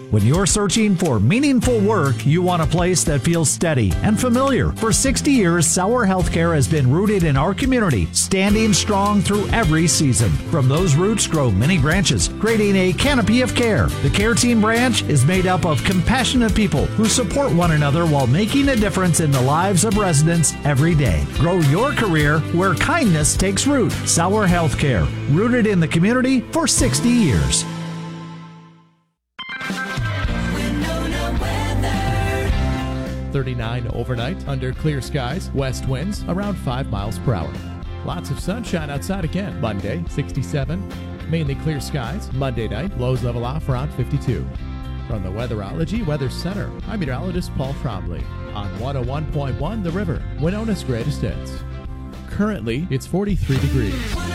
When you're searching for meaningful work, you want a place that feels steady and familiar. For 60 years, Sauer Healthcare has been rooted in our community, standing strong through every season. From those roots grow many branches, creating a canopy of care. The Care Team branch is made up of compassionate people who support one another while making a difference in the lives of residents every day. Grow your career where kindness takes root. Sauer Healthcare, rooted in the community for 60 years. 39 overnight under clear skies, west winds around 5 miles per hour. Lots of sunshine outside again. Monday, 67, mainly clear skies. Monday night, lows level off around 52. From the Weatherology Weather Center, I'm meteorologist Paul Trombley on 101.1 The River, Winona's greatest hits. Currently, it's 43 degrees.